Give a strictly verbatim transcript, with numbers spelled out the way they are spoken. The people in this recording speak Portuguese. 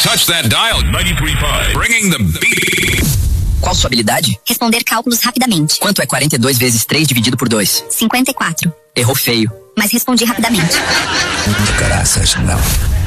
touch that dial. ninety-three point five. Bringing the beat. Qual sua habilidade? Responder cálculos rapidamente. Quanto é quarenta e dois vezes três dividido por dois? cinquenta e quatro. Errou feio. Mas respondi rapidamente. Graças, não.